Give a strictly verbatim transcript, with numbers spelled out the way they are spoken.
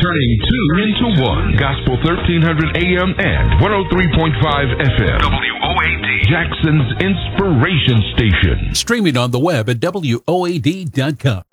turning two into one. Gospel thirteen hundred A M and one oh three point five F M. W O A D. Jackson's Inspiration Station. Streaming on the web at W O A D dot com.